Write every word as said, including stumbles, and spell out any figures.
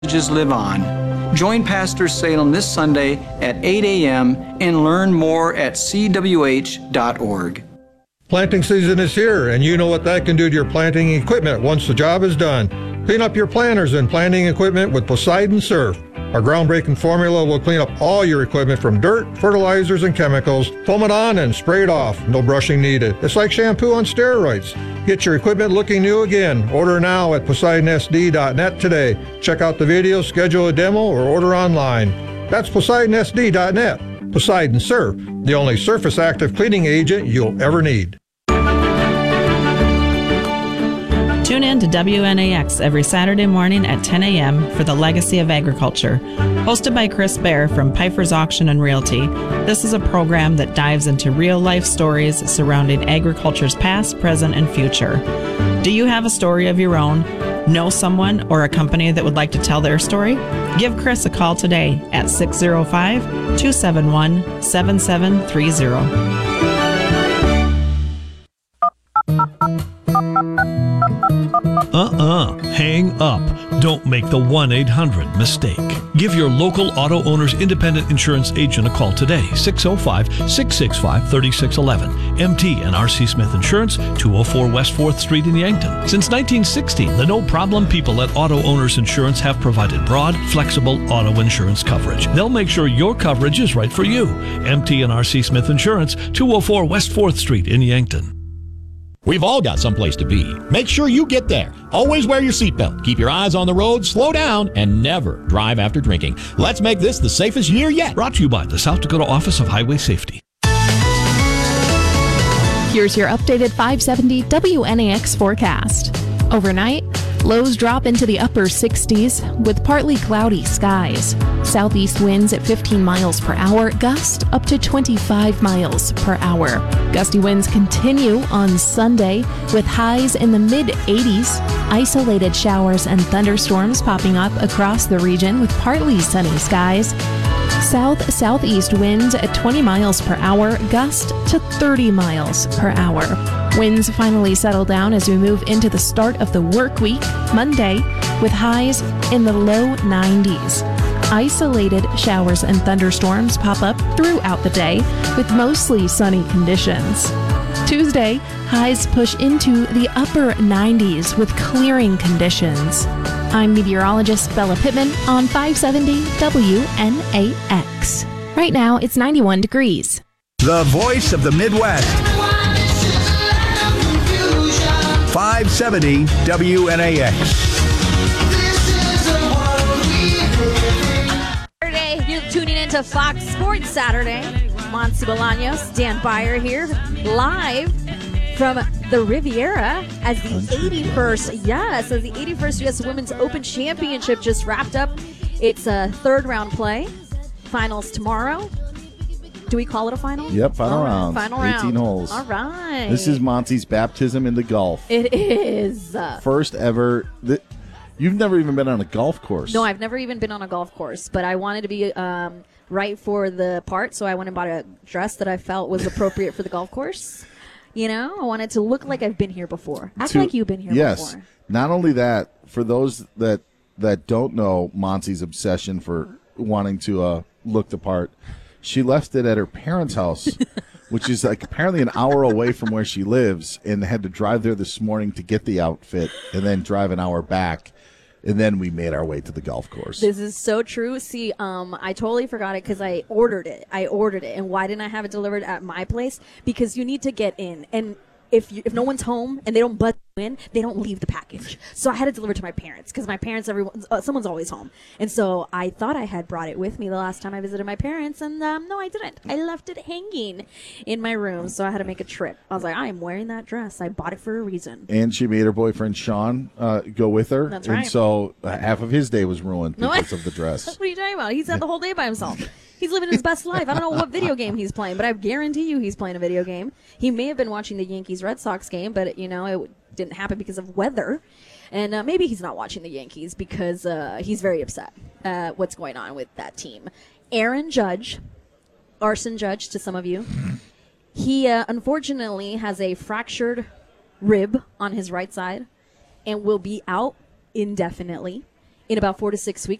live on. Join Pastor Salem this Sunday at eight a.m. and learn more at c w h dot org. Planting season is here, and you know what that can do to your planting equipment once the job is done. Clean up your planters and planting equipment with Poseidon Surf. Our groundbreaking formula will clean up all your equipment from dirt, fertilizers, and chemicals. Foam it on and spray it off. No brushing needed. It's like shampoo on steroids. Get your equipment looking new again. Order now at Poseidon S D dot net today. Check out the video, schedule a demo, or order online. That's Poseidon S D dot net. Poseidon Surf, the only surface active cleaning agent you'll ever need. Tune in to W N A X every Saturday morning at ten a.m. for the Legacy of Agriculture. Hosted by Chris Bear from Piper's Auction and Realty, this is a program that dives into real-life stories surrounding agriculture's past, present, and future. Do you have a story of your own? Know someone or a company that would like to tell their story? Give Chris a call today at six oh five, two seven one, seven seven three zero. Uh-uh. Hang up. Don't make the one eight hundred mistake. Give your local Auto Owners Independent Insurance agent a call today. six oh five, six six five, three six one one. M T and R C Smith Insurance, two oh four West fourth Street in Yankton. Since nineteen sixty, the no-problem people at Auto Owners Insurance have provided broad, flexible auto insurance coverage. They'll make sure your coverage is right for you. M T and R C Smith Insurance, two oh four West fourth Street in Yankton. We've all got someplace to be. Make sure you get there. Always wear your seatbelt. Keep your eyes on the road, slow down, and never drive after drinking. Let's make this the safest year yet. Brought to you by the South Dakota Office of Highway Safety. Here's your updated five seventy W N A X forecast. Overnight, lows drop into the upper sixties with partly cloudy skies. Southeast winds at fifteen miles per hour, gust up to twenty-five miles per hour. Gusty winds continue on Sunday with highs in the mid eighties. Isolated showers and thunderstorms popping up across the region with partly sunny skies. South-southeast winds at twenty miles per hour, gust to thirty miles per hour. Winds finally settle down as we move into the start of the work week, Monday, with highs in the low nineties. Isolated showers and thunderstorms pop up throughout the day with mostly sunny conditions. Tuesday, highs push into the upper nineties with clearing conditions. I'm meteorologist Bella Pittman on five seventy W N A X. Right now, it's ninety-one degrees. The voice of the Midwest. five seventy W N A X. Saturday, you're tuning into Fox Sports Saturday. Monty Bolaños, Dan Beyer here, live from the Riviera as the eighty-first, yes, as the eighty-first U S Women's Open Championship just wrapped up its uh, third round play. Finals tomorrow. Do we call it a final? Yep, final All right, round. Final eighteen round. holes. All right. This is Monty's baptism into golf. It is. First ever. Th- You've never even been on a golf course. No, I've never even been on a golf course, but I wanted to be um, right for the part, so I went and bought a dress that I felt was appropriate for the golf course. You know, I wanted to look like I've been here before. Act To- like you've been here yes. before. Not only that, for those that that don't know Monty's obsession for wanting to uh, look the part, she left it at her parents' house, which is like apparently an hour away from where she lives, and had to drive there this morning to get the outfit and then drive an hour back. And then we made our way to the golf course. This is so true. See, um, I totally forgot it because I ordered it. I ordered it. And why didn't I have it delivered at my place? Because you need to get in. And if you, if no one's home and they don't butt in, they don't leave the package. So I had it delivered to my parents because my parents, everyone, uh, someone's always home. And so I thought I had brought it with me the last time I visited my parents. And um, no, I didn't. I left it hanging in my room. So I had to make a trip. I was like, I am wearing that dress. I bought it for a reason. And she made her boyfriend, Sean, uh, go with her. That's right. And so uh, half of his day was ruined No, because of the dress. What are you talking about? He's had the whole day by himself. He's living his best life. I don't know what video game he's playing, but I guarantee you he's playing a video game. He may have been watching the Yankees-Red Sox game, but, you know, it didn't happen because of weather. And uh, maybe he's not watching the Yankees because uh, he's very upset at what's going on with that team. Aaron Judge, Arson Judge to some of you, he uh, unfortunately has a fractured rib on his right side and will be out indefinitely. in about four to six weeks.